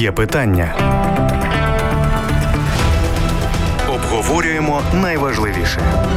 Є питання. Обговорюємо найважливіше.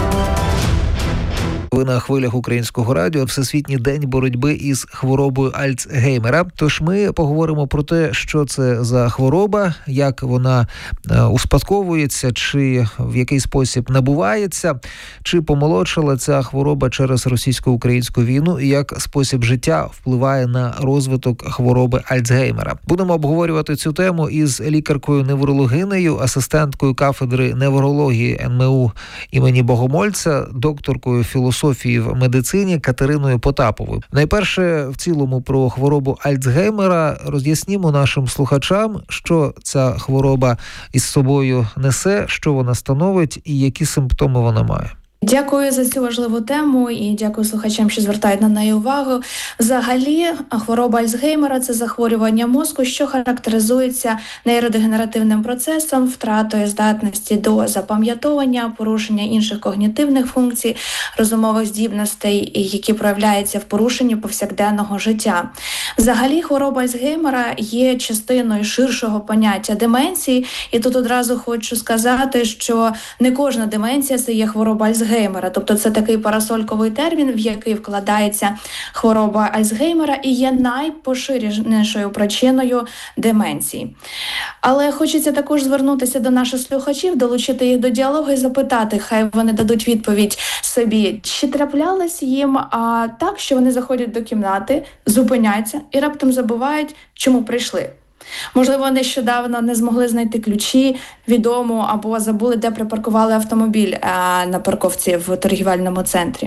Ви на хвилях Українського радіо. Всесвітній день боротьби із хворобою Альцгеймера. Тож ми поговоримо про те, що це за хвороба, як вона успадковується, чи в який спосіб набувається, чи помолодшала ця хвороба через російсько-українську війну, і як спосіб життя впливає на розвиток хвороби Альцгеймера. Будемо обговорювати цю тему із лікаркою-неврологинею, асистенткою кафедри неврології НМУ імені Богомольця, докторкою філософії в медицині Катериною Потаповою. Найперше, в цілому, про хворобу Альцгеймера роз'яснімо нашим слухачам, що ця хвороба із собою несе, що вона становить і які симптоми вона має. Дякую за цю важливу тему і дякую слухачам, що звертають на неї увагу. Взагалі, хвороба Альцгеймера – це захворювання мозку, що характеризується нейродегенеративним процесом, втратою здатності до запам'ятовування, порушення інших когнітивних функцій, розумових здібностей, які проявляються в порушенні повсякденного життя. Взагалі, хвороба Альцгеймера є частиною ширшого поняття деменції, і тут одразу хочу сказати, що не кожна деменція – це є хвороба Альцгеймера. Тобто це такий парасольковий термін, в який вкладається хвороба Альцгеймера і є найпоширенішою причиною деменції. Але хочеться також звернутися до наших слухачів, долучити їх до діалогу і запитати, хай вони дадуть відповідь собі, чи траплялось їм так, що вони заходять до кімнати, зупиняються і раптом забувають, чому прийшли. Можливо, нещодавно не змогли знайти ключі від дому або забули, де припаркували автомобіль на парковці в торгівельному центрі.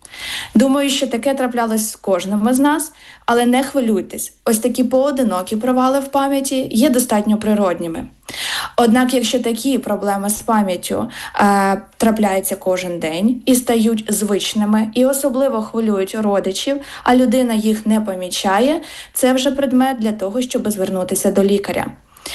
Думаю, що таке траплялось з кожним із нас, але не хвилюйтесь. Ось такі поодинокі провали в пам'яті є достатньо природніми. Однак, якщо такі проблеми з пам'яттю трапляються кожен день і стають звичними, і особливо хвилюють родичів, а людина їх не помічає, це вже предмет для того, щоб звернутися до лікаря.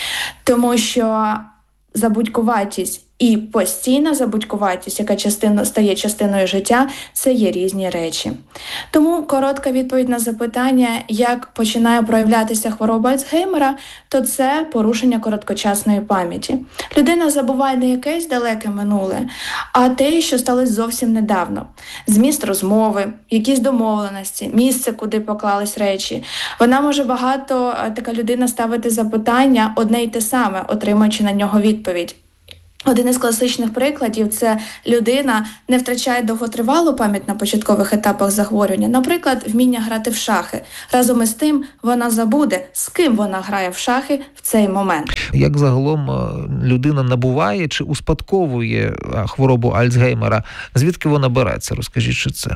Тому що забудькуватість і постійна забудькуватість, яка стає частиною життя, це є різні речі. Тому коротка відповідь на запитання, як починає проявлятися хвороба Альцгеймера, то це порушення короткочасної пам'яті. Людина забуває не якесь далеке минуле, а те, що сталося зовсім недавно. Зміст розмови, якісь домовленості, місце, куди поклались речі. Вона може така людина ставити запитання одне й те саме, отримуючи на нього відповідь. Один із класичних прикладів – це людина не втрачає довготривалу пам'ять на початкових етапах захворювання, наприклад, вміння грати в шахи. Разом із тим вона забуде, з ким вона грає в шахи в цей момент. Як загалом людина набуває чи успадковує хворобу Альцгеймера? Звідки вона береться? Розкажіть, що це?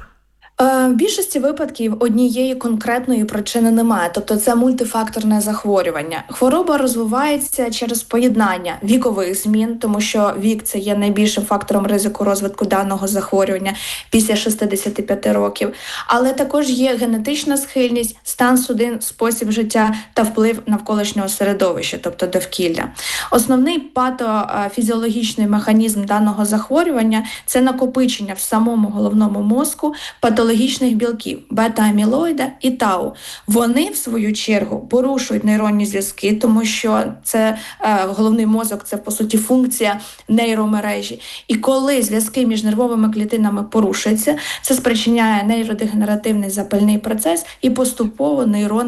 В більшості випадків однієї конкретної причини немає, тобто це мультифакторне захворювання. Хвороба розвивається через поєднання вікових змін, тому що вік – це є найбільшим фактором ризику розвитку даного захворювання після 65 років. Але також є генетична схильність, стан судин, спосіб життя та вплив навколишнього середовища, тобто довкілля. Основний патофізіологічний механізм даного захворювання – це накопичення в самому головному мозку патологічних білків – бета-амілоїда і тау. Вони, в свою чергу, порушують нейронні зв'язки, тому що це головний мозок – це, по суті, функція нейромережі. І коли зв'язки між нервовими клітинами порушуються, це спричиняє нейродегенеративний запальний процес і поступово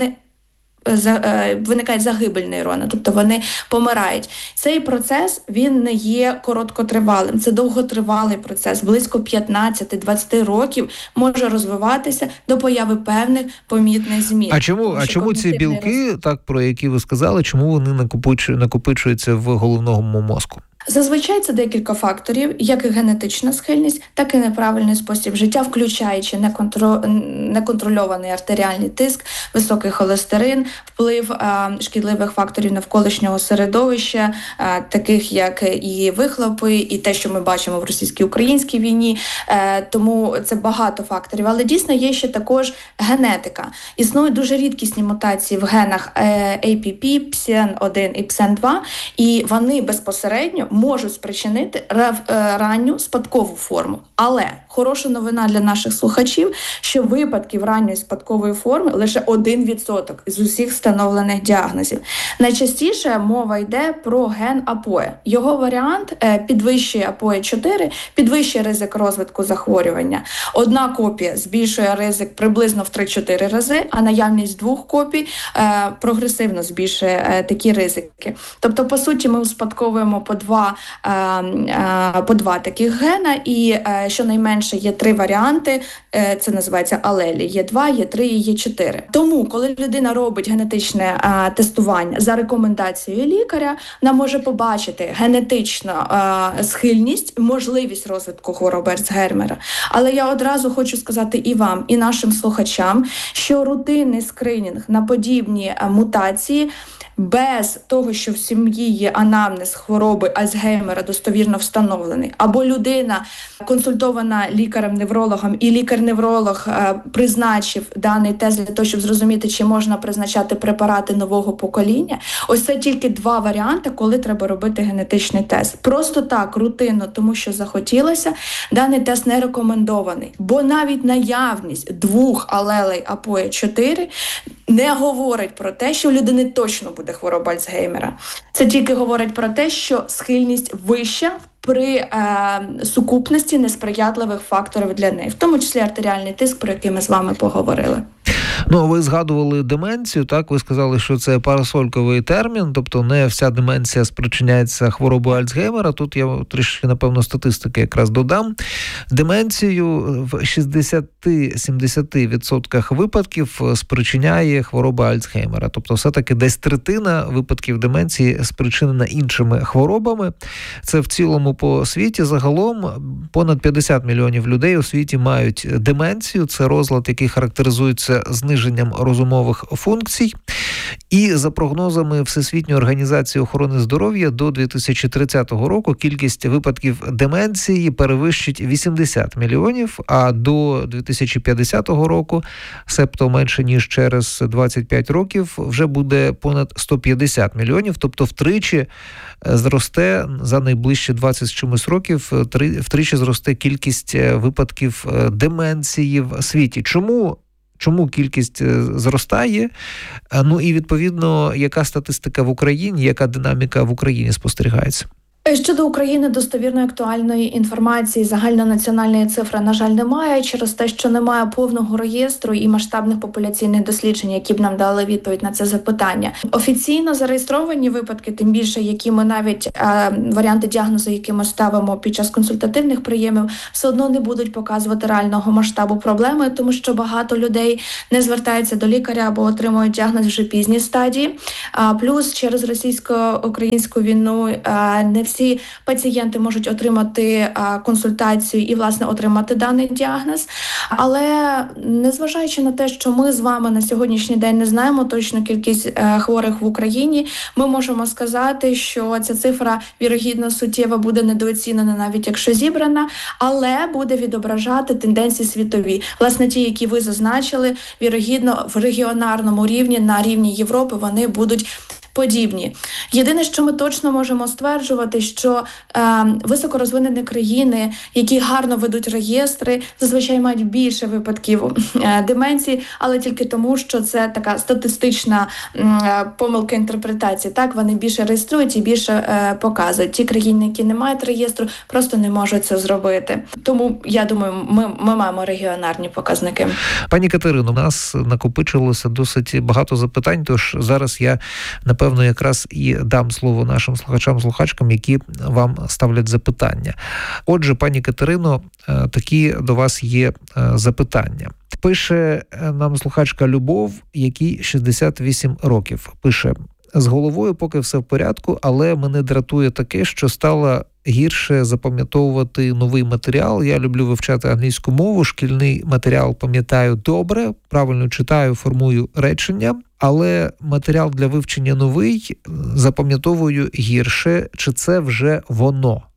виникає загибель нейрона, тобто вони помирають. Цей процес, він не є короткотривалим, це довготривалий процес, близько 15-20 років може розвиватися до появи певних помітних змін. А чому ці білки, так, про які ви сказали, чому вони накопичуються в головному мозку? Зазвичай це декілька факторів, як і генетична схильність, так і неправильний спосіб життя, включаючи неконтрольований артеріальний тиск, високий холестерин, вплив шкідливих факторів навколишнього середовища, таких як і вихлопи, і те, що ми бачимо в російсько-українській війні. Тому це багато факторів. Але дійсно є ще також генетика. Існують дуже рідкісні мутації в генах APP, PSEN1 і PSEN2, і вони безпосередньо можуть спричинити ранню спадкову форму. Але хороша новина для наших слухачів, що випадків ранньої спадкової форми лише 1% з усіх встановлених діагнозів. Найчастіше мова йде про ген АПОЕ. Його варіант підвищує АПОЕ4, підвищує ризик розвитку захворювання. Одна копія збільшує ризик приблизно в 3-4 рази, а наявність 2 копій прогресивно збільшує такі ризики. Тобто, по суті, ми успадковуємо по два таких гена, і щонайменше є 3 варіанти, це називається алелі. Є 2, є 3 і є 4. Тому, коли людина робить генетичне тестування за рекомендацією лікаря, вона може побачити генетичну схильність, можливість розвитку хвороби Альцгеймера. Але я одразу хочу сказати і вам, і нашим слухачам, що рутинний скринінг на подібні мутації без того, що в сім'ї є анамнез хвороби Альцгеймера достовірно встановлений, або людина консультована лікарем-неврологом, і лікар-невролог призначив даний тест для того, щоб зрозуміти, чи можна призначати препарати нового покоління. Ось це тільки 2 варіанти, коли треба робити генетичний тест. Просто так, рутинно, тому що захотілося, даний тест не рекомендований. Бо навіть наявність 2 алелей АПОЕ4 не говорить про те, що у людини точно буде хвороба Альцгеймера. Це тільки говорить про те, що схильність вища при сукупності несприятливих факторів для неї, в тому числі артеріальний тиск, про який ми з вами поговорили. Ну, ви згадували деменцію, так? Ви сказали, що це парасольковий термін, тобто не вся деменція спричиняється хворобою Альцгеймера. Тут я трішки, напевно, статистики якраз додам. Деменцію в 60-70% випадків спричиняє хвороба Альцгеймера. Тобто все-таки десь третина випадків деменції спричинена іншими хворобами. Це в цілому по світі. Загалом понад 50 мільйонів людей у світі мають деменцію. Це розлад, який характеризується зниженням розумових функцій. І за прогнозами Всесвітньої організації охорони здоров'я до 2030 року кількість випадків деменції перевищить 80 мільйонів, а до 2050 року, себто менше ніж через 25 років, вже буде понад 150 мільйонів, тобто втричі зросте за найближчі 20 з чимось років, втричі зросте кількість випадків деменції в світі. Чому кількість зростає? Ну і, відповідно, яка статистика в Україні, яка динаміка в Україні спостерігається? Щодо України достовірної актуальної інформації, загальнонаціональної цифри, на жаль, немає, через те, що немає повного реєстру і масштабних популяційних досліджень, які б нам дали відповідь на це запитання. Офіційно зареєстровані випадки, тим більше, які ми навіть варіанти діагнозу, які ми ставимо під час консультативних прийомів, все одно не будуть показувати реального масштабу проблеми, тому що багато людей не звертаються до лікаря або отримують діагноз вже пізній стадії. Плюс через російсько-українську війну не всі пацієнти можуть отримати консультацію і, власне, отримати даний діагноз. Але незважаючи на те, що ми з вами на сьогоднішній день не знаємо точну кількість хворих в Україні, ми можемо сказати, що ця цифра, вірогідно, суттєво буде недооцінена, навіть якщо зібрана, але буде відображати тенденції світові. Власне, ті, які ви зазначили, вірогідно, в регіональному рівні, на рівні Європи, вони будуть подібні. Єдине, що ми точно можемо стверджувати, що високорозвинені країни, які гарно ведуть реєстри, зазвичай мають більше випадків деменції, але тільки тому, що це така статистична помилка інтерпретації. Так, вони більше реєструють і більше показують. Ті країни, які не мають реєстру, просто не можуть це зробити. Тому, я думаю, ми маємо регіональні показники. Пані Катерино, у нас накопичилося досить багато запитань, тож зараз я, напевно, якраз і дам слово нашим слухачам-слухачкам, які вам ставлять запитання. Отже, пані Катерино, такі до вас є запитання. Пише нам слухачка Любов, якій 68 років. Пише: з головою поки все в порядку, але мене дратує таке, що стало гірше запам'ятовувати новий матеріал. Я люблю вивчати англійську мову, шкільний матеріал пам'ятаю добре, правильно читаю, формую речення, але матеріал для вивчення новий запам'ятовую гірше. Чи це вже воно?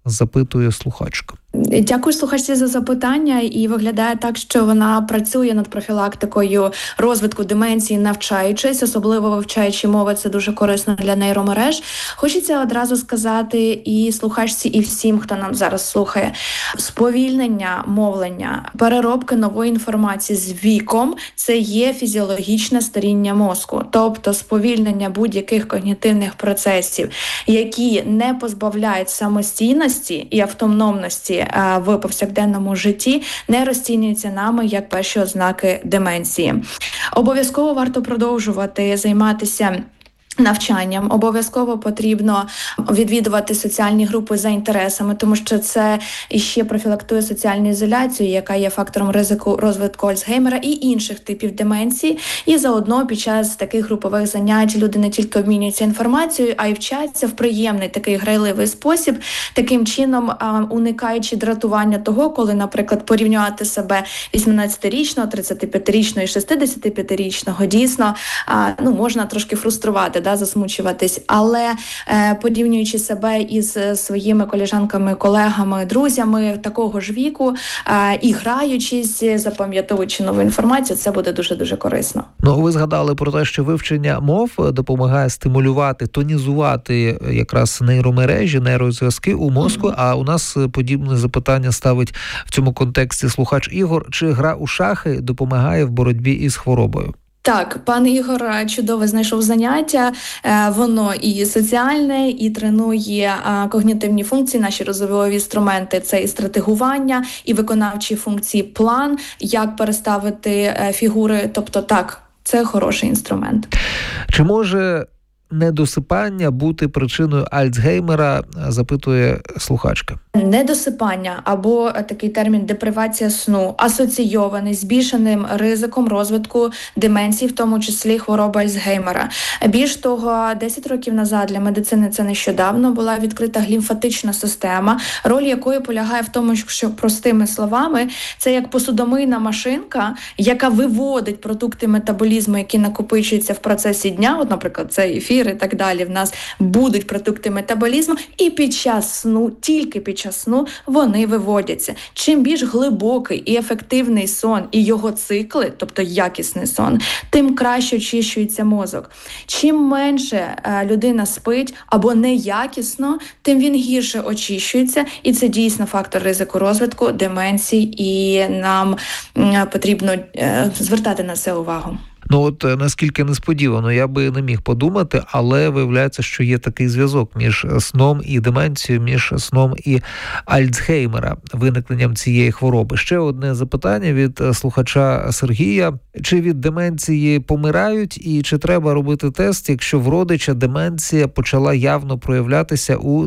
запитує слухачка. Дякую слухачці за запитання. І виглядає так, що вона працює над профілактикою розвитку деменції, навчаючись, особливо вивчаючи мови. Це дуже корисно для нейромереж. Хочеться одразу сказати і слухачці, і всім, хто нам зараз слухає. Сповільнення мовлення, переробки нової інформації з віком – це є фізіологічне старіння мозку. Тобто сповільнення будь-яких когнітивних процесів, які не позбавляють самостійності і автономності в повсякденному житті, не розцінюються нами як перші ознаки деменції. Обов'язково варто продовжувати займатися навчанням, обов'язково потрібно відвідувати соціальні групи за інтересами, тому що це іще профілактує соціальну ізоляцію, яка є фактором ризику розвитку Альцгеймера і інших типів деменції. І заодно під час таких групових занять люди не тільки обмінюються інформацією, а й вчаться в приємний такий грайливий спосіб, таким чином уникаючи дратування того, коли, наприклад, порівнювати себе 18-річного, 35-річного і 65-річного, дійсно, можна трошки фруструвати, засмучуватись, але порівнюючи себе із своїми колежанками, колегами, друзями такого ж віку і граючись, запам'ятовуючи нову інформацію, це буде дуже-дуже корисно. Ви згадали про те, що вивчення мов допомагає стимулювати, тонізувати якраз нейромережі, нейрозв'язки у мозку, а у нас подібне запитання ставить в цьому контексті слухач Ігор. Чи гра у шахи допомагає в боротьбі із хворобою? Так, пан Ігор чудово знайшов заняття, воно і соціальне, і тренує когнітивні функції, наші розумові інструменти, це і стратегування, і виконавчі функції, план, як переставити фігури, тобто так, це хороший інструмент. Чи може недосипання бути причиною Альцгеймера, запитує слухачка. Недосипання або такий термін депривація сну асоційований з збільшеним ризиком розвитку деменції, в тому числі хвороби Альцгеймера. Більш того, 10 років назад для медицини це нещодавно була відкрита глімфатична система, роль якої полягає в тому, що простими словами, це як посудомийна машинка, яка виводить продукти метаболізму, які накопичуються в процесі дня, от, наприклад, це ефір і так далі, в нас будуть продукти метаболізму, і під час сну, тільки під час сну вони виводяться. Чим більш глибокий і ефективний сон і його цикли, тобто якісний сон, тим краще очищується мозок. Чим менше людина спить або неякісно, тим він гірше очищується, і це дійсно фактор ризику розвитку деменції, і нам потрібно звертати на це увагу. Наскільки несподівано, я би не міг подумати, але виявляється, що є такий зв'язок між сном і деменцією, між сном і Альцгеймера, виникненням цієї хвороби. Ще одне запитання від слухача Сергія. Чи від деменції помирають і чи треба робити тест, якщо в родича деменція почала явно проявлятися у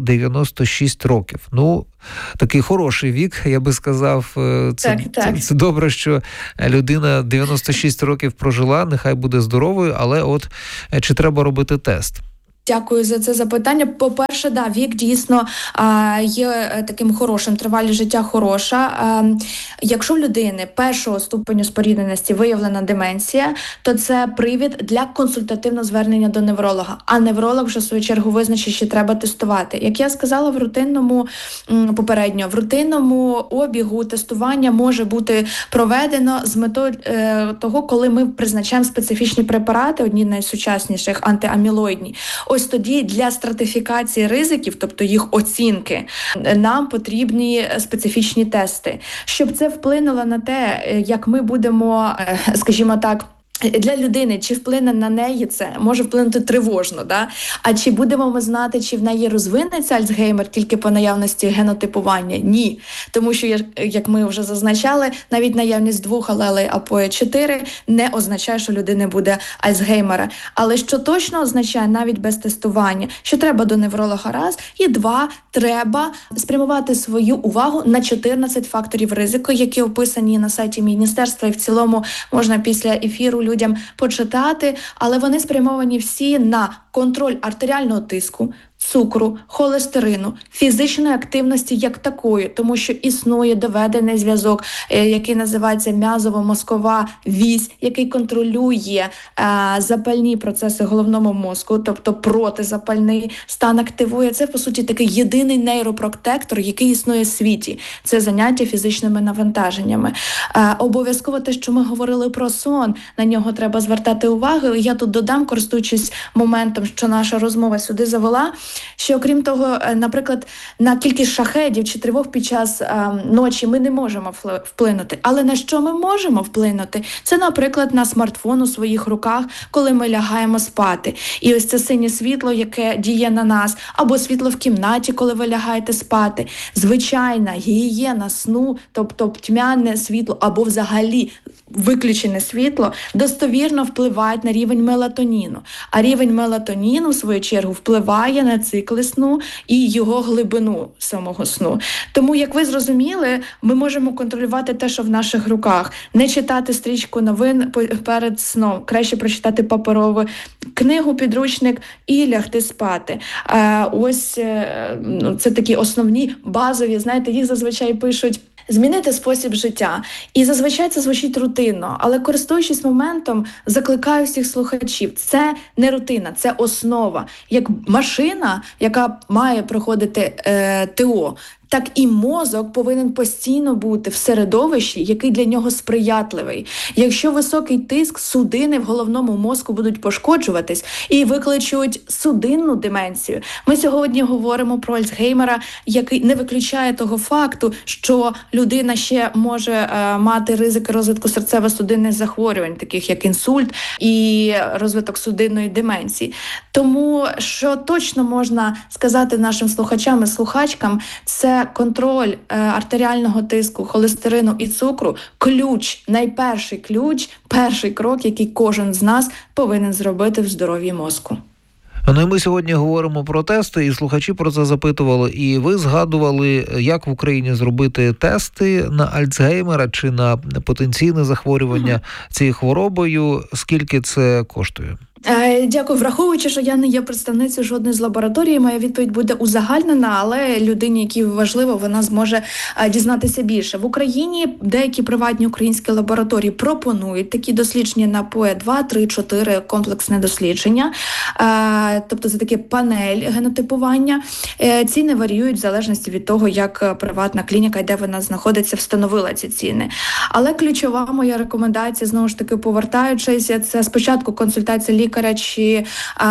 96 років? Такий хороший вік, я би сказав. Це добре, що людина 96 років прожила, нехай буде здоровою, але чи треба робити тест? Дякую за це запитання. По-перше, вік дійсно є таким хорошим, тривалість життя хороша. Якщо в людини першого ступеню спорідненості виявлена деменція, то це привід для консультативного звернення до невролога. А невролог вже в свою чергу визначить, що треба тестувати. Як я сказала, в рутинному обігу тестування може бути проведено з метою того, коли ми призначаємо специфічні препарати, одні з найсучасніших антиамілоїдні. Ось тоді для стратифікації ризиків, тобто їх оцінки, нам потрібні специфічні тести. Щоб це вплинуло на те, як ми будемо, скажімо так, для людини, чи вплине на неї це, може вплинути тривожно, а чи будемо ми знати, чи в неї розвинеться Альцгеймер тільки по наявності генотипування? Ні. Тому що, як ми вже зазначали, навіть наявність 2 алелей APOE4 не означає, що людини буде Альцгеймера. Але що точно означає, навіть без тестування, що треба до невролога раз, і 2, треба спрямувати свою увагу на 14 факторів ризику, які описані на сайті міністерства, і в цілому можна після ефіру людям почитати, але вони спрямовані всі на контроль артеріального тиску, цукру, холестерину, фізичної активності як такої, тому що існує доведений зв'язок, який називається м'язово-мозкова вісь, який контролює запальні процеси головного мозку, тобто протизапальний стан активує. Це, по суті, такий єдиний нейропротектор, який існує в світі. Це заняття фізичними навантаженнями. Обов'язково те, що ми говорили про сон, на нього треба звертати увагу. Я тут додам, користуючись моментом, що наша розмова сюди завела, що окрім того, наприклад, на кількість шахедів чи тривог під час ночі ми не можемо вплинути. Але на що ми можемо вплинути? Це, наприклад, на смартфон у своїх руках, коли ми лягаємо спати. І ось це синє світло, яке діє на нас, або світло в кімнаті, коли ви лягаєте спати. Звичайна гігієна сну, тобто тьмяне світло, або взагалі виключене світло, достовірно впливають на рівень мелатоніну. А рівень мелатоніну, в свою чергу, впливає на цикли сну і його глибину самого сну. Тому, як ви зрозуміли, ми можемо контролювати те, що в наших руках. Не читати стрічку новин перед сном. Краще прочитати паперову книгу, підручник і лягти спати. Ось це такі основні, базові, знаєте, їх зазвичай пишуть змінити спосіб життя. І зазвичай це звучить рутинно, але користуючись моментом, закликаю всіх слухачів. Це не рутина, це основа. Як машина, яка має проходити ТО, так і мозок повинен постійно бути в середовищі, який для нього сприятливий. Якщо високий тиск, судини в головному мозку будуть пошкоджуватись і викличуть судинну деменцію. Ми сьогодні говоримо про Альцгеймера, який не виключає того факту, що людина ще може мати ризики розвитку серцево-судинних захворювань, таких як інсульт і розвиток судинної деменції. Тому, що точно можна сказати нашим слухачам і слухачкам, це контроль артеріального тиску, холестерину і цукру – ключ, найперший ключ, перший крок, який кожен з нас повинен зробити в здоров'ї мозку. Ну і ми сьогодні говоримо про тести, і слухачі про це запитували. І ви згадували, як в Україні зробити тести на Альцгеймера чи на потенційне захворювання цією хворобою. Скільки це коштує? Дякую. Враховуючи, що я не є представницею жодної з лабораторій, моя відповідь буде узагальнена, але людині, якій важливо, вона зможе дізнатися більше. В Україні деякі приватні українські лабораторії пропонують такі дослідження на ПОЕ-2, 3, 4 комплексне дослідження, тобто це таке панель генотипування. Ціни варіюють в залежності від того, як приватна клініка і де вона знаходиться, встановила ці ціни. Але ключова моя рекомендація, знову ж таки, повертаючись, це спочатку консультація лікаря чи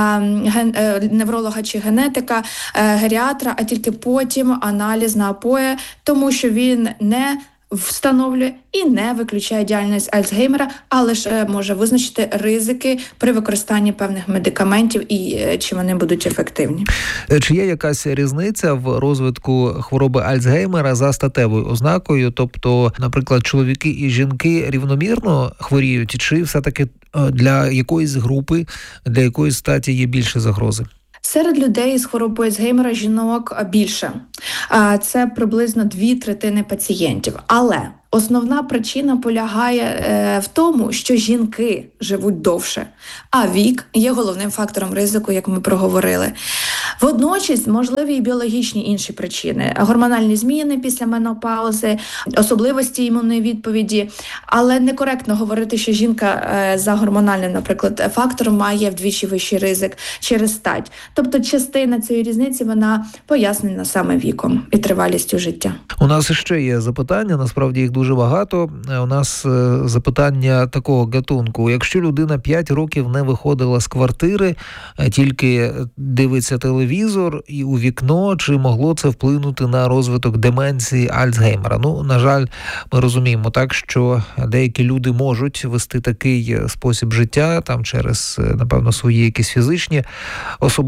невролога чи генетика, геріатра, а тільки потім аналіз на ПОЕ, тому що він не встановлює і не виключає діяльність Альцгеймера, а лише може визначити ризики при використанні певних медикаментів і чи вони будуть ефективні. Чи є якась різниця в розвитку хвороби Альцгеймера за статевою ознакою? Тобто, наприклад, чоловіки і жінки рівномірно хворіють, чи все-таки для якоїсь групи, для якоїсь статі є більше загрози? Серед людей з хворобою Альцгеймера жінок більше. Це приблизно 2/3 пацієнтів. Але основна причина полягає в тому, що жінки живуть довше, а вік є головним фактором ризику, як ми проговорили. Водночас можливі і біологічні інші причини. Гормональні зміни після менопаузи, особливості імунної відповіді. Але некоректно говорити, що жінка за гормональним, наприклад, фактором має вдвічі вищий ризик через стать. Тобто частина цієї різниці, вона пояснена саме віком і тривалістю життя. У нас ще є запитання, насправді їх дуже багато. У нас запитання такого гатунку. Якщо людина 5 років не виходила з квартири, тільки дивиться телевізор і у вікно, чи могло це вплинути на розвиток деменції Альцгеймера? Ну, на жаль, ми розуміємо так, що деякі люди можуть вести такий спосіб життя, там через, напевно, свої якісь фізичні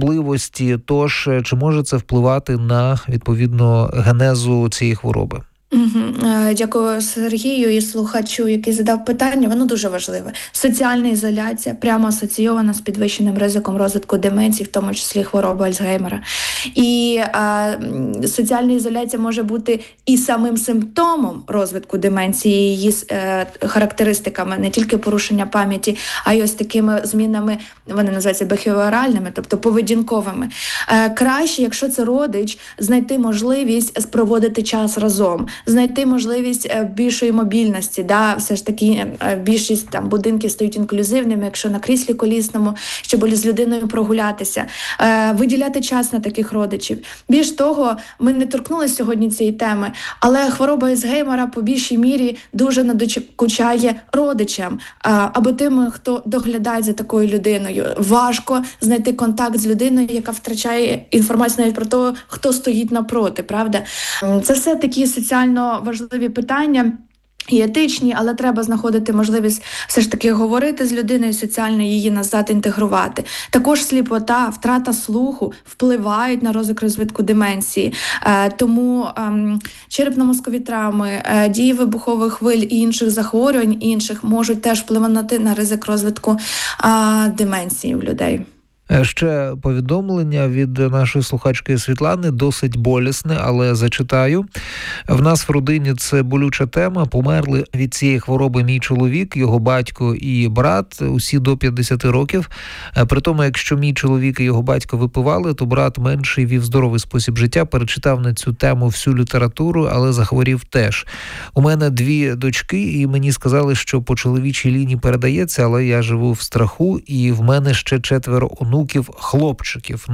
особливості. Тож, чи може це впливати на, відповідно, генезу цієї хвороби? Дякую Сергію і слухачу, який задав питання. Воно дуже важливе. Соціальна ізоляція прямо асоційована з підвищеним ризиком розвитку деменції, в тому числі хвороби Альцгеймера. І соціальна ізоляція може бути і самим симптомом розвитку деменції, її характеристиками, не тільки порушення пам'яті, а й ось такими змінами, вони називаються бехевіоральними, тобто поведінковими. Краще, якщо це родич, знайти можливість проводити час разом, знайти можливість більшої мобільності. Все ж таки більшість там будинків стають інклюзивними, якщо на кріслі колісному, щоб з людиною прогулятися, виділяти час на таких родичів. Більш того, ми не торкнулися сьогодні цієї теми, але хвороба Альцгеймера по більшій мірі дуже надокучає родичам або тим, хто доглядає за такою людиною. Важко знайти контакт з людиною, яка втрачає інформацію навіть про те, хто стоїть напроти, правда? Це все такі соціально важливі питання і етичні, але треба знаходити можливість все ж таки говорити з людиною, соціально її назад інтегрувати. Також сліпота, втрата слуху впливають на розвитку деменції. Тому черепно-мозкові травми, дії вибухових хвиль і інших захворювань можуть теж впливати на ризик розвитку деменції в людей. Ще повідомлення від нашої слухачки Світлани, досить болісне, але зачитаю. В нас в родині це болюча тема. Померли від цієї хвороби мій чоловік, його батько і брат, усі до 50 років. При тому, якщо мій чоловік і його батько випивали, то брат менший вів здоровий спосіб життя, перечитав на цю тему всю літературу, але захворів теж. У мене 2 дочки, і мені сказали, що по чоловічій лінії передається, але я живу в страху, і в мене ще 4 онуків, хлопчиків.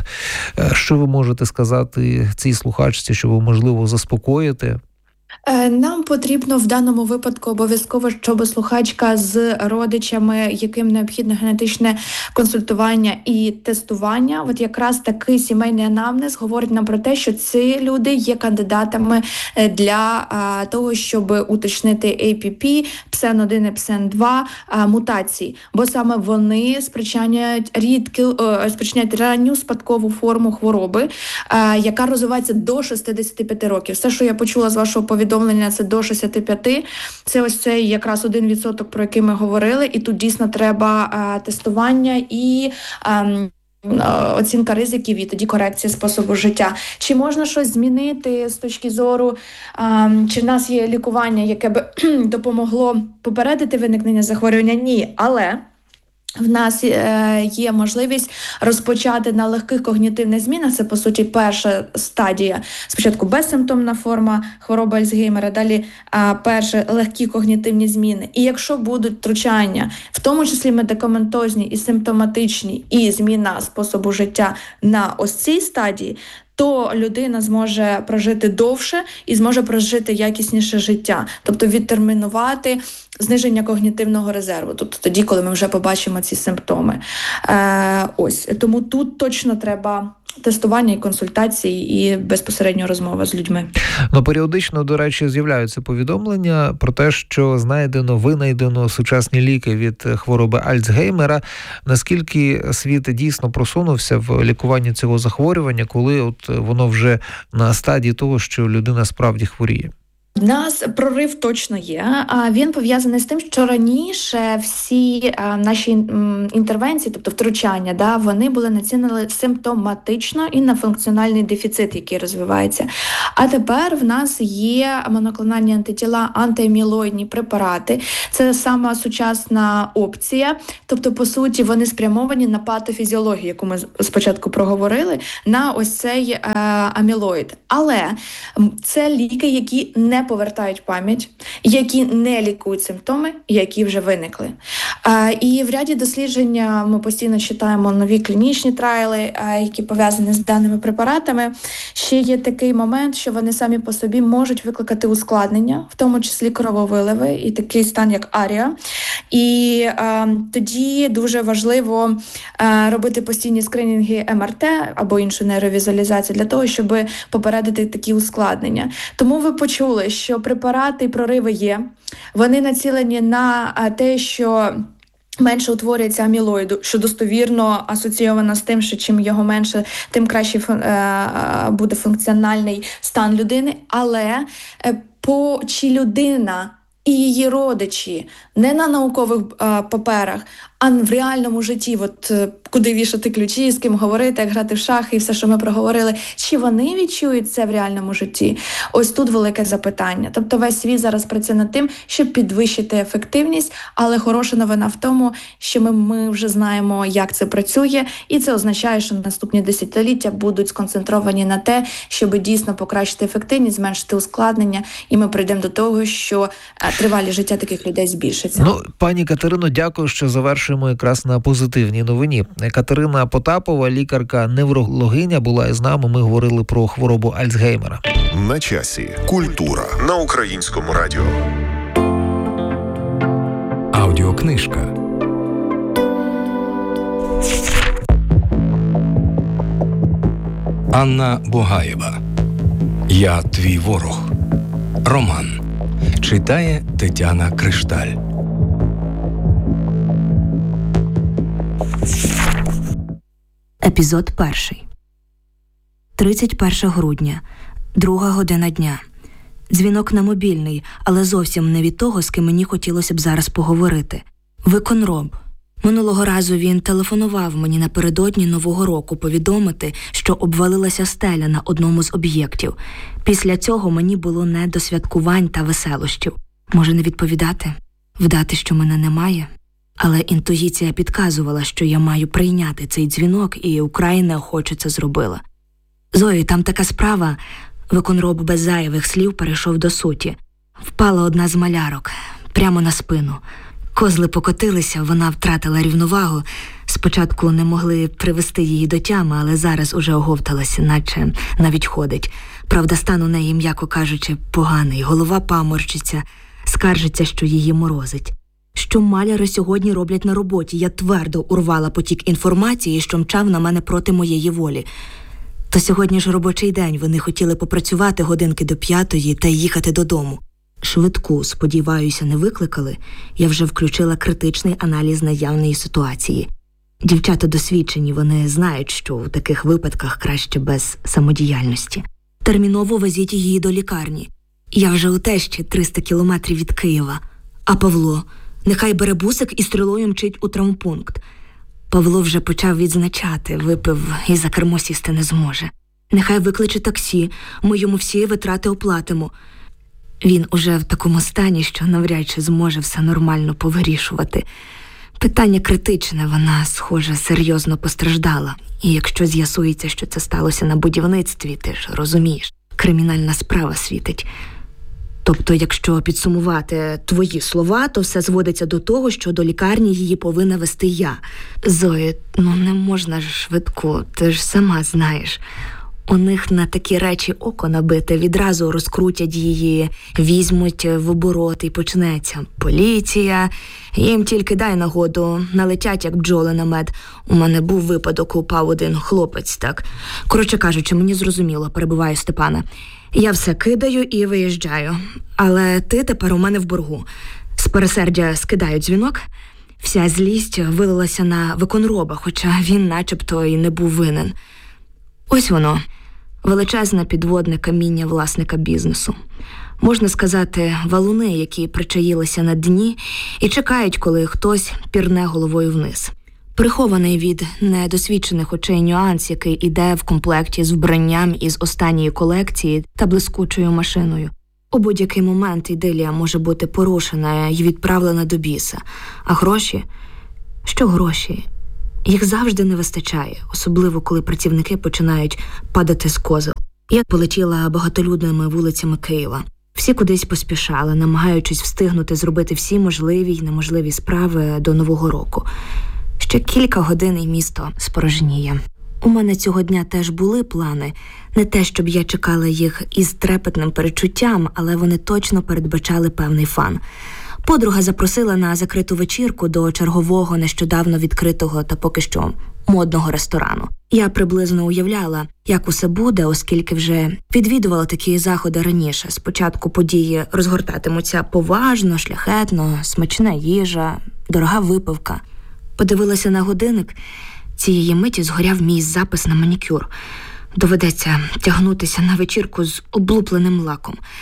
Що ви можете сказати цій слухачці, що ви, можливо, заспокоїте? Нам потрібно в даному випадку обов'язково, щоб слухачка з родичами, яким необхідне генетичне консультування і тестування, от якраз такий сімейний анамнез говорить нам про те, що ці люди є кандидатами для того, щоб уточнити APP, PSEN1 і PSEN2 мутації, бо саме вони спричиняють ранню спадкову форму хвороби, яка розвивається до 65 років. Все, що я почула з вашого повідомлення, це до 65. Це ось цей якраз 1%, про який ми говорили. І тут дійсно треба тестування і оцінка ризиків, і тоді корекція способу життя. Чи можна щось змінити з точки зору, чи в нас є лікування, яке б допомогло попередити виникнення захворювання? Ні, але в нас є можливість розпочати на легких когнітивних змінах. Це, по суті, перша стадія. Спочатку безсимптомна форма хвороби Альцгеймера, далі перші легкі когнітивні зміни. І якщо будуть втручання, в тому числі медикаментозні і симптоматичні, і зміна способу життя на ось цій стадії, то людина зможе прожити довше і зможе прожити якісніше життя. Тобто відтермінувати зниження когнітивного резерву. Тобто тоді, коли ми вже побачимо ці симптоми. Тому тут точно треба тестування і консультації, і безпосередньо розмова з людьми. Періодично, до речі, з'являються повідомлення про те, що винайдено сучасні ліки від хвороби Альцгеймера. Наскільки світ дійсно просунувся в лікуванні цього захворювання, коли воно вже на стадії того, що людина справді хворіє? У нас прорив точно є. Він пов'язаний з тим, що раніше всі наші інтервенції, тобто втручання, вони були націлені симптоматично і на функціональний дефіцит, який розвивається. А тепер в нас є моноклональні антитіла, антиамілоїдні препарати. Це сама сучасна опція. Тобто, по суті, вони спрямовані на патофізіологію, яку ми спочатку проговорили, на ось цей амілоїд. Але це ліки, які не повертають пам'ять, які не лікують симптоми, які вже виникли. І в ряді досліджень ми постійно читаємо нові клінічні трайли, які пов'язані з даними препаратами. Ще є такий момент, що вони самі по собі можуть викликати ускладнення, в тому числі крововиливи і такий стан, як арія. І тоді дуже важливо робити постійні скринінги МРТ або іншу нейровізуалізацію для того, щоб попередити такі ускладнення. Тому ви почули, що препарати і прориви є. Вони націлені на те, що менше утворюється амілоїду, що достовірно асоційовано з тим, що чим його менше, тим краще буде функціональний стан людини. Але чи людина і її родичі не на наукових паперах, а в реальному житті, куди вішати ключі, з ким говорити, як грати в шахи і все, що ми проговорили, чи вони відчують це в реальному житті? Ось тут велике запитання. Тобто весь світ зараз працює над тим, щоб підвищити ефективність, але хороша новина в тому, що ми вже знаємо, як це працює, і це означає, що наступні десятиліття будуть сконцентровані на те, щоб дійсно покращити ефективність, зменшити ускладнення, і ми прийдемо до того, що тривалість життя таких людей збільшиться. Пані Катерино, дякую, що завершуємо якраз на позитивній новині. Катерина Потапова, лікарка-неврологиня, була із нами. Ми говорили про хворобу Альцгеймера. На часі. Культура на Українському радіо. Аудіокнижка. Анна Бугаєва. «Я твій ворог». Роман. Читає Тетяна Кришталь. Епізод 1. 31 грудня, 2 година дня. Дзвінок на мобільний, але зовсім не від того, з ким мені хотілося б зараз поговорити. Виконроб. Минулого разу він телефонував мені напередодні Нового року повідомити, що обвалилася стеля на одному з об'єктів. Після цього мені було не до святкувань та веселощів. Може не відповідати? Вдати, що мене немає? Але інтуїція підказувала, що я маю прийняти цей дзвінок, і вкрай неохоче це зробила. «Зої, там така справа». Виконроб без зайвих слів перейшов до суті. Впала одна з малярок. Прямо на спину. Козли покотилися, вона втратила рівновагу. Спочатку не могли привести її до тями, але зараз уже оговталася, наче навіть ходить. Правда, стан у неї, м'яко кажучи, поганий. Голова паморщиться, скаржиться, що її морозить. Що маляри сьогодні роблять на роботі? Я твердо урвала потік інформації, що мчав на мене проти моєї волі. То сьогодні ж робочий день, вони хотіли попрацювати годинки до 5 та їхати додому. Швидку, сподіваюся, не викликали. Я вже включила критичний аналіз наявної ситуації. Дівчата досвідчені, вони знають, що в таких випадках краще без самодіяльності. Терміново везіть її до лікарні. Я вже у тещі 300 кілометрів від Києва. А Павло? Нехай бере бусик і стрілою мчить у травмпункт. Павло вже почав відзначати, випив і за кермо сісти не зможе. Нехай викличе таксі, ми йому всі витрати оплатимо. Він уже в такому стані, що навряд чи зможе все нормально повирішувати. Питання критичне, вона, схоже, серйозно постраждала. І якщо з'ясується, що це сталося на будівництві, ти ж розумієш, кримінальна справа світить. Тобто, якщо підсумувати твої слова, то все зводиться до того, що до лікарні її повинна вести я. Зої, не можна ж швидко, ти ж сама знаєш. У них на такі речі око набите, відразу розкрутять її, візьмуть в оборот і почнеться. Поліція, їм тільки дай нагоду, налетять як бджоли на мед. У мене був випадок, упав один хлопець, так. Коротше кажучи, мені зрозуміло, перебиваю Степана. Я все кидаю і виїжджаю. Але ти тепер у мене в боргу. З пересердя скидаю дзвінок. Вся злість вилилася на виконроба, хоча він начебто і не був винен. Ось воно. Величезне підводне каміння власника бізнесу. Можна сказати, валуни, які причаїлися на дні і чекають, коли хтось пірне головою вниз. Прихований від недосвідчених очей нюанс, який іде в комплекті з вбранням із останньої колекції та блискучою машиною. У будь-який момент ідилія може бути порушена і відправлена до біса. А гроші? Що гроші? Їх завжди не вистачає, особливо коли працівники починають падати з козел. Я полетіла багатолюдними вулицями Києва. Всі кудись поспішали, намагаючись встигнути зробити всі можливі й неможливі справи до Нового року. Ще кілька годин і місто спорожніє. У мене цього дня теж були плани. Не те, щоб я чекала їх із трепетним передчуттям, але вони точно передбачали певний фан. Подруга запросила на закриту вечірку до чергового нещодавно відкритого та поки що модного ресторану. Я приблизно уявляла, як усе буде, оскільки вже відвідувала такі заходи раніше. Спочатку події розгортатимуться поважно, шляхетно, смачна їжа, дорога випивка. Подивилася на годинник. Цієї миті згоряв мій запис на манікюр. Доведеться тягнутися на вечірку з облупленим лаком.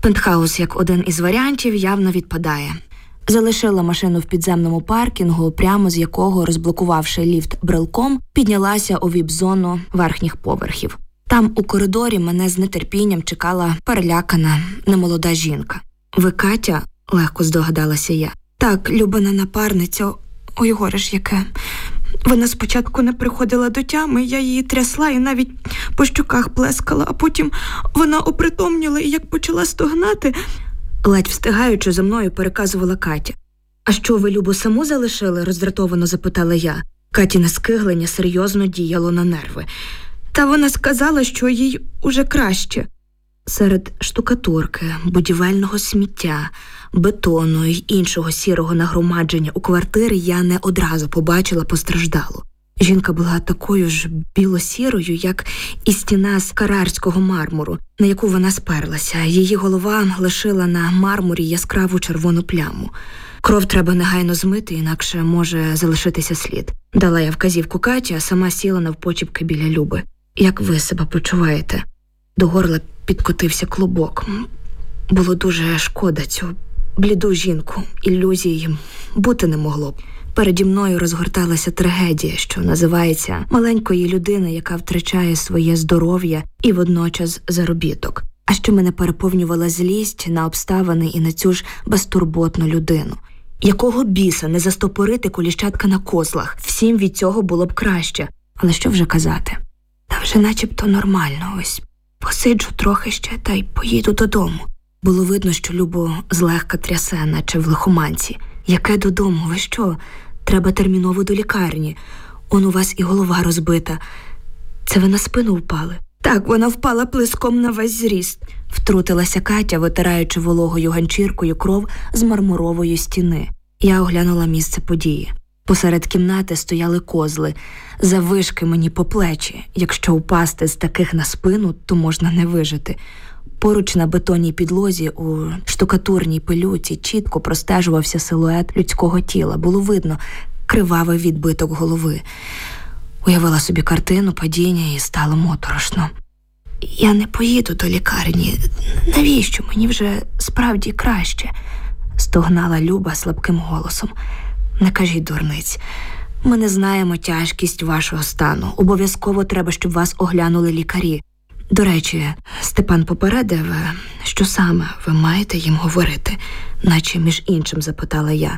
Пентхаус, як один із варіантів, явно відпадає. Залишила машину в підземному паркінгу, прямо з якого, розблокувавши ліфт брелком, піднялася у віп-зону верхніх поверхів. Там у коридорі мене з нетерпінням чекала перелякана немолода жінка. «Ви Катя?» – легко здогадалася я. «Так, любина напарниця. Ой, горе ж яке. Вона спочатку не приходила до тями, я її трясла і навіть по щоках плескала, а потім вона опритомніла і як почала стогнати...» Ледь встигаючи, за мною переказувала Катя. «А що, ви Любу саму залишили?» – роздратовано запитала я. Катіне скиглення серйозно діяло на нерви. «Та вона сказала, що їй уже краще». Серед штукатурки, будівельного сміття, бетону й іншого сірого нагромадження у квартирі я не одразу побачила постраждалу. Жінка була такою ж білосірою, як і стіна з карарського мармуру, на яку вона сперлася. Її голова лишила на мармурі яскраву червону пляму. «Кров треба негайно змити, інакше може залишитися слід». Дала я вказівку Каті, а сама сіла навпочіпки біля Люби. «Як ви себе почуваєте?» До горла підкотився клубок. Було дуже шкода цю бліду жінку. Ілюзій бути не могло б. Переді мною розгорталася трагедія, що називається маленької людини, яка втрачає своє здоров'я і водночас заробіток. А ще мене переповнювала злість на обставини і на цю ж безтурботну людину. Якого біса не застопорити коліщатка на козлах? Всім від цього було б краще. Але що вже казати? Та вже начебто нормально, ось. Посиджу трохи ще та й поїду додому. Було видно, що Любу злегка трясе, наче в лихоманці. «Яке додому? Ви що? Треба терміново до лікарні. Он у вас і голова розбита. Це ви на спину впали?» «Так, вона впала плеском на весь зріст», – втрутилася Катя, витираючи вологою ганчіркою кров з мармурової стіни. Я оглянула місце події. Посеред кімнати стояли козли, заввишки мені по плечі. Якщо упасти з таких на спину, то можна не вижити. Поруч на бетонній підлозі у штукатурній пилюці чітко простежувався силует людського тіла. Було видно кривавий відбиток голови. Уявила собі картину падіння і стало моторошно. «Я не поїду до лікарні. Навіщо? Мені вже справді краще», – стогнала Люба слабким голосом. «Не кажіть дурниць. Ми не знаємо тяжкість вашого стану. Обов'язково треба, щоб вас оглянули лікарі. До речі, Степан попередив, що саме ви маєте їм говорити?» Наче між іншим запитала я.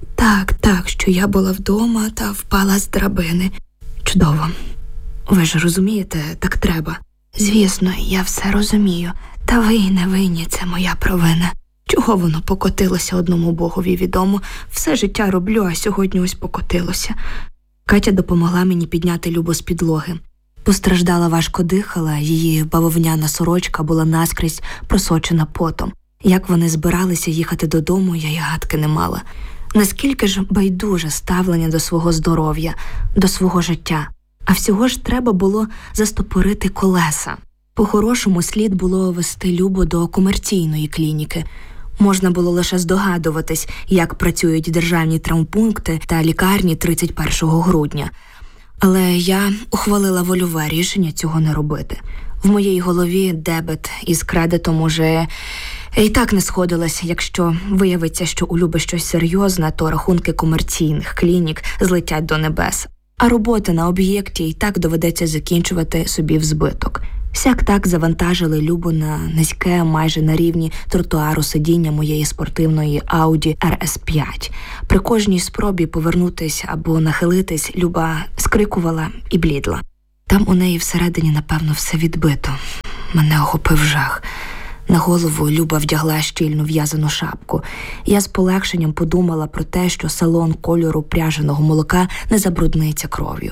Так, що я була вдома та впала з драбини». «Чудово. Ви ж розумієте, так треба». «Звісно, я все розумію. Та ви й не винні, це моя провина. Чого воно покотилося, одному Богові відомо. Все життя роблю, а сьогодні ось покотилося». Катя допомогла мені підняти Любу з підлоги. Постраждала, важко дихала, її бавовняна сорочка була наскрізь просочена потом. Як вони збиралися їхати додому, я й гадки не мала. Наскільки ж байдуже ставлення до свого здоров'я, до свого життя. А всього ж треба було застопорити колеса. По-хорошому слід було вести Любу до комерційної клініки. Можна було лише здогадуватись, як працюють державні травмпункти та лікарні 31 грудня. Але я ухвалила вольове рішення цього не робити. В моїй голові дебет із кредитом уже і так не сходилось. Якщо виявиться, що у Люби щось серйозне, то рахунки комерційних клінік злетять до небес. А роботи на об'єкті і так доведеться закінчувати собі в збиток. Сяк-так завантажили Любу на низьке, майже на рівні тротуару сидіння моєї спортивної Audi RS5. При кожній спробі повернутись або нахилитись, Люба скрикувала і блідла. Там у неї всередині, напевно, все відбито. Мене охопив жах. На голову Люба вдягла щільну в'язану шапку. Я з полегшенням подумала про те, що салон кольору пряженого молока не забрудниться кров'ю.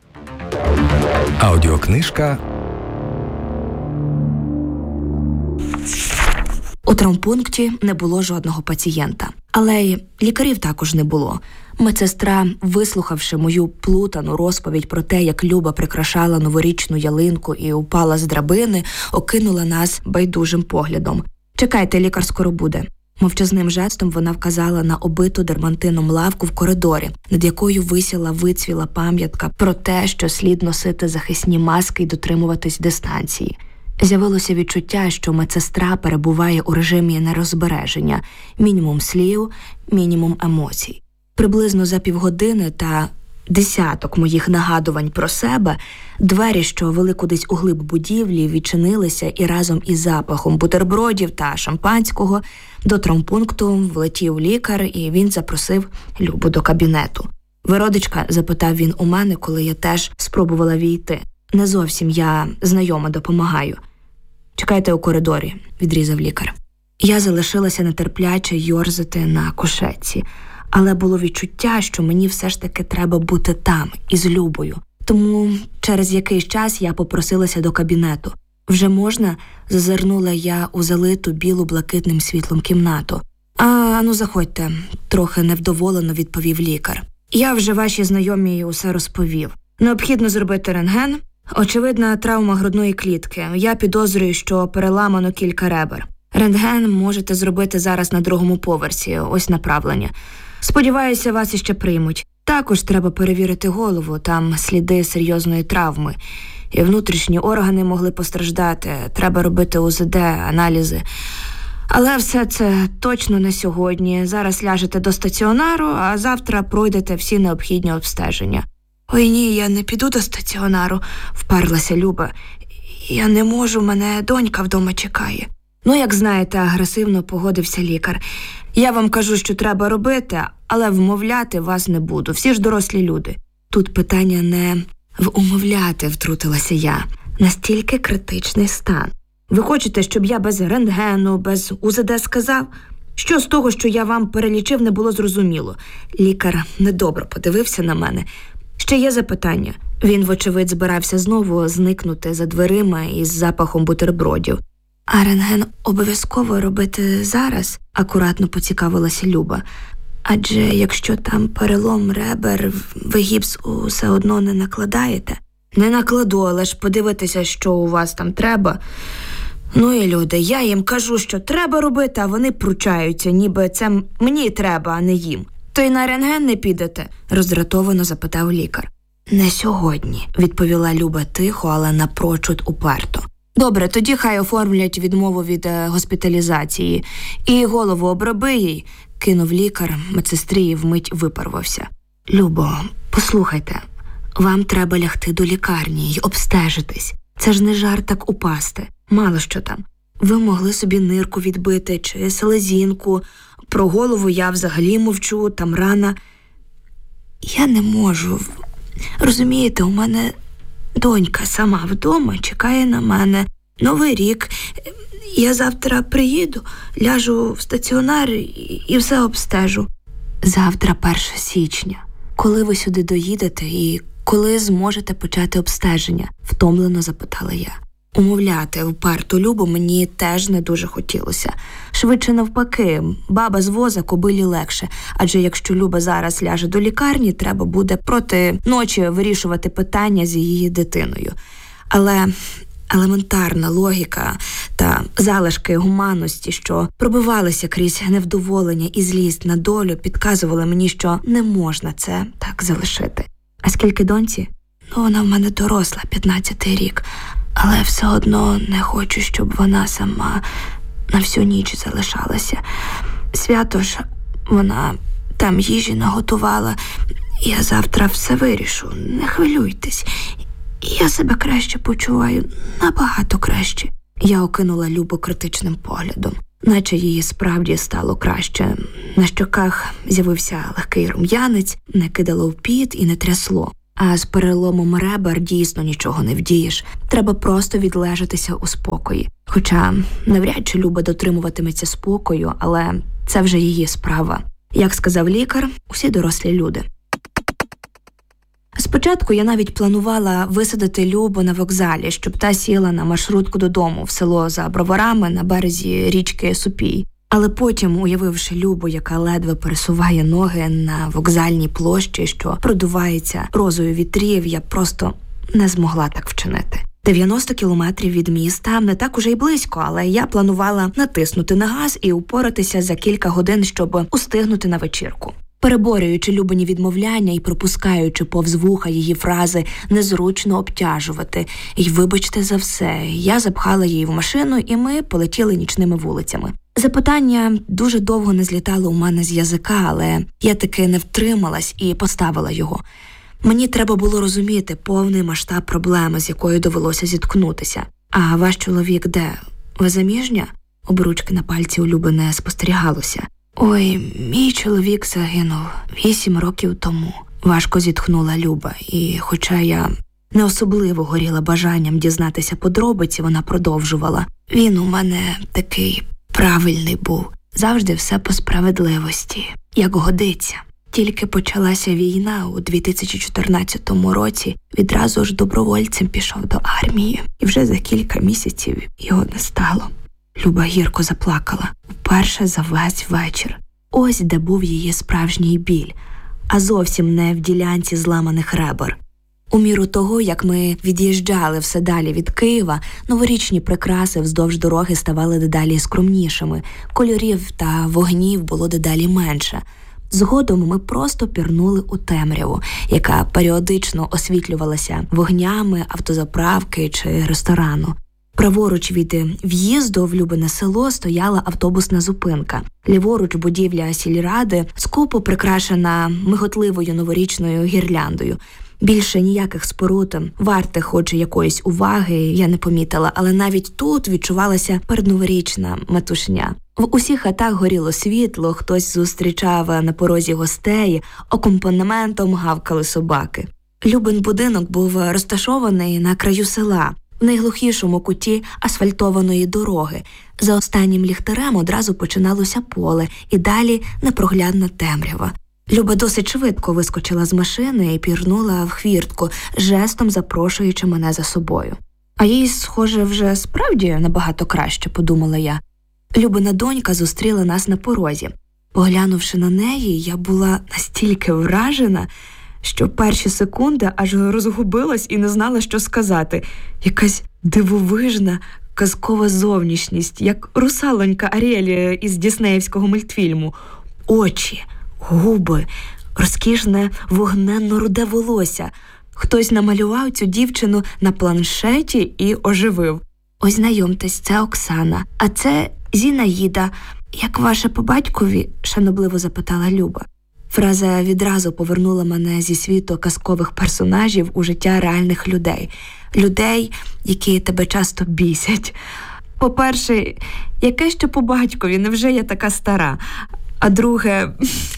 Аудіокнижка У травмпункті не було жодного пацієнта. Але й лікарів також не було. Медсестра, вислухавши мою плутану розповідь про те, як Люба прикрашала новорічну ялинку і упала з драбини, окинула нас байдужим поглядом. «Чекайте, лікар скоро буде». Мовчазним жестом вона вказала на обиту дермантином лавку в коридорі, над якою висіла вицвіла пам'ятка про те, що слід носити захисні маски і дотримуватись дистанції. З'явилося відчуття, що медсестра перебуває у режимі нерозбереження. Мінімум слів, мінімум емоцій. Приблизно за півгодини та десяток моїх нагадувань про себе, двері, що вели кудись у глиб будівлі, відчинилися, і разом із запахом бутербродів та шампанського до травмпункту влетів лікар, і він запросив Любу до кабінету. «Ви родичка?» – запитав він у мене, коли я теж спробувала війти. «Не зовсім, я знайома, допомагаю». «Чекайте у коридорі», – відрізав лікар. Я залишилася нетерпляче йорзати на кушетці. Але було відчуття, що мені все ж таки треба бути там, із Любою. Тому через якийсь час я попросилася до кабінету. «Вже можна?» – зазирнула я у залиту біло-блакитним світлом кімнату. Ну заходьте», – трохи невдоволено відповів лікар. «Я вже вашій знайомій усе розповів. Необхідно зробити рентген. Очевидна травма грудної клітки. Я підозрюю, що переламано кілька ребер. Рентген можете зробити зараз на 2-му поверсі, ось направлення. Сподіваюся, вас іще приймуть. Також треба перевірити голову, там сліди серйозної травми. І внутрішні органи могли постраждати, треба робити УЗД, аналізи. Але все це точно не сьогодні. Зараз ляжете до стаціонару, а завтра пройдете всі необхідні обстеження». «Ой, ні, я не піду до стаціонару», – вперлася Люба. «Я не можу, мене донька вдома чекає». «Ну, як знаєте», – агресивно погодився лікар. «Я вам кажу, що треба робити, але вмовляти вас не буду. Всі ж дорослі люди». «Тут питання не в умовляти», – втрутилася я. «Настільки критичний стан. Ви хочете, щоб я без рентгену, без УЗД сказав? Що з того, що я вам перелічив, не було зрозуміло?» Лікар недобре подивився на мене. «Ще є запитання». Він, вочевидь, збирався знову зникнути за дверима із запахом бутербродів. «А рентген обов'язково робити зараз?» – акуратно поцікавилася Люба. «Адже якщо там перелом ребер, ви гіпс усе одно не накладаєте?» «Не накладу, але ж подивитися, що у вас там треба». «Ну і люди, я їм кажу, що треба робити, а вони пручаються, ніби це мені треба, а не їм». «То й на рентген не підете?» – роздратовано запитав лікар. «Не сьогодні», – відповіла Люба тихо, але напрочуд уперто. «Добре, тоді хай оформлять відмову від госпіталізації. І голову оброби їй», – кинув лікар, медсестрі і вмить випарвався. «Любо, послухайте, вам треба лягти до лікарні й обстежитись. Це ж не жарт так упасти. Мало що там. Ви могли собі нирку відбити чи селезінку. Про голову я взагалі мовчу, там рана. Я не можу. Розумієте, у мене донька сама вдома чекає на мене. Новий рік. Я завтра приїду, ляжу в стаціонар і все обстежу». «Завтра 1 січня. Коли ви сюди доїдете і коли зможете почати обстеження?» – втомлено запитала я. Умовляти вперту Любу мені теж не дуже хотілося. Швидше навпаки, баба з воза кобилі легше, адже якщо Люба зараз ляже до лікарні, треба буде проти ночі вирішувати питання з її дитиною. Але елементарна логіка та залишки гуманності, що пробивалися крізь невдоволення і злість на долю, підказували мені, що не можна це так залишити. «А скільки доньці?» «Вона в мене доросла, 15-й рік. Але все одно не хочу, щоб вона сама на всю ніч залишалася. Свято ж, вона там їжі наготувала. Я завтра все вирішу, не хвилюйтесь. Я себе краще почуваю, набагато краще». Я окинула Любу критичним поглядом, наче її справді стало краще. На щоках з'явився легкий рум'янець, не кидало в піт і не трясло. А з переломом ребер дійсно нічого не вдієш. Треба просто відлежатися у спокої. Хоча навряд чи Люба дотримуватиметься спокою, але це вже її справа. Як сказав лікар, усі дорослі люди. Спочатку я навіть планувала висадити Любу на вокзалі, щоб та сіла на маршрутку додому в село за Броварами на березі річки Супій. Але потім, уявивши Любу, яка ледве пересуває ноги на вокзальній площі, що продувається розою вітрів, я просто не змогла так вчинити. 90 кілометрів від міста не так уже й близько, але я планувала натиснути на газ і упоратися за кілька годин, щоб устигнути на вечірку. переборюючи Любині відмовляння і пропускаючи повз вуха її фрази «незручно обтяжувати» і «вибачте за все». Я запхала її в машину, і ми полетіли нічними вулицями. Запитання дуже довго не злітало у мене з язика, але я таки не втрималась і поставила його. Мені треба було розуміти повний масштаб проблеми, з якою довелося зіткнутися. «А ваш чоловік де? Ви заміжня?» Обручки на пальці у Люби не спостерігалося. «Ой, мій чоловік загинув 8 років тому», – важко зітхнула Люба. І хоча я не особливо горіла бажанням дізнатися подробиці, вона продовжувала. «Він у мене такий правильний був. Завжди все по справедливості, як годиться. Тільки почалася війна у 2014 році, відразу ж добровольцем пішов до армії. І вже за кілька місяців його не стало». Люба гірко заплакала. Вперше за весь вечір. Ось де був її справжній біль, а зовсім не в ділянці зламаних ребер. У міру того, як ми від'їжджали все далі від Києва, новорічні прикраси вздовж дороги ставали дедалі скромнішими, кольорів та вогнів було дедалі менше. Згодом ми просто пірнули у темряву, яка періодично освітлювалася вогнями автозаправки чи ресторану. Праворуч від в'їзду в Любине село стояла автобусна зупинка. Ліворуч будівля сільради, скупо прикрашена миготливою новорічною гірляндою. Більше ніяких споруд, вартих хоч якоїсь уваги, я не помітила, але навіть тут відчувалася передноворічна метушня. В усіх хатах горіло світло, хтось зустрічав на порозі гостей, акомпанементом гавкали собаки. Любин будинок був розташований на краю села, в найглухішому куті асфальтованої дороги. За останнім ліхтарем одразу починалося поле, і далі непроглядна темрява. Люба досить швидко вискочила з машини і пірнула в хвіртку, жестом запрошуючи мене за собою. А їй, схоже, вже справді набагато краще, подумала я. Любина донька зустріла нас на порозі. Поглянувши на неї, я була настільки вражена, що перші секунди аж розгубилась і не знала, що сказати. Якась дивовижна, казкова зовнішність, як русалонька Аріель із діснеївського мультфільму. Очі, губи, розкішне вогненно-руде волосся. Хтось намалював цю дівчину на планшеті і оживив. «Ось знайомтесь, це Оксана, а це Зінаїда. Як ваше по батькові?» – шанобливо запитала Люба. Фраза відразу повернула мене зі світу казкових персонажів у життя реальних людей. Людей, які тебе часто бісять. По-перше, яке ще по батькові, невже я така стара? А друге,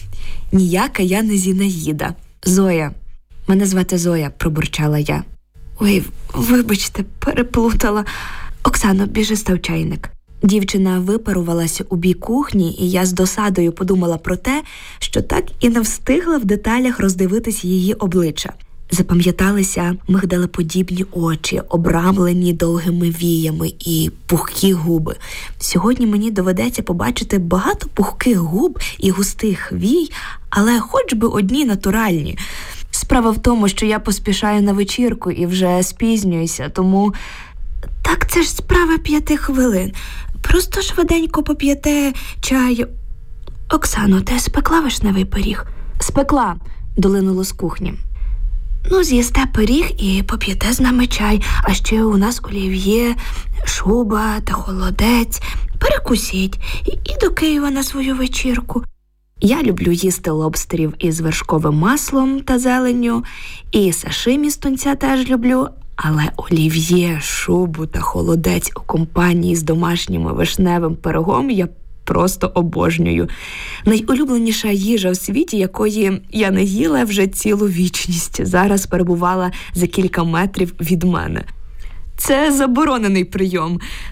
ніяка я не Зінаїда. Зоя. Мене звати Зоя, пробурчала я. Ой, вибачте, переплутала. Оксано, біжи став чайник. Дівчина випарувалася у бік кухні, і я з досадою подумала про те, що так і не встигла в деталях роздивитись її обличчя. Запам'яталися мигдалеподібні очі, обрамлені довгими віями, і пухкі губи. Сьогодні мені доведеться побачити багато пухких губ і густих вій, але хоч би одні натуральні. Справа в тому, що я поспішаю на вечірку і вже спізнююся, тому... Так це ж справа 5 хвилин. Просто швиденько поп'єте чай. Оксано, ти спекла вишневий пиріг? Спекла, долинуло з кухні. Ну, з'їсте пиріг і поп'єте з нами чай. А ще у нас олів'є, шуба та холодець. Перекусіть і до Києва на свою вечірку. Я люблю їсти лобстерів із вершковим маслом та зеленню, і сашимі з тунця теж люблю, але олів'є, шубу та холодець у компанії з домашнім вишневим пирогом я просто обожнюю. Найулюбленіша їжа в світі, якої я не їла вже цілу вічність, зараз перебувала за кілька метрів від мене. Це заборонений прийом.